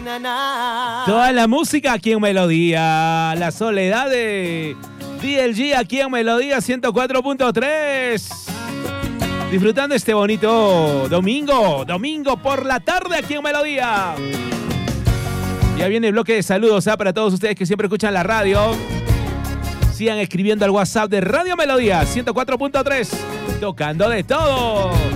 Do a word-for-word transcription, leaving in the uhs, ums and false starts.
Toda la música aquí en Melodía. La soledad de D L G aquí en Melodía ciento cuatro punto tres. Disfrutando este bonito domingo, domingo por la tarde aquí en Melodía. Ya viene el bloque de saludos, ¿eh? Para todos ustedes que siempre escuchan la radio. Sigan escribiendo al WhatsApp de Radio Melodía ciento cuatro punto tres. Tocando de todo.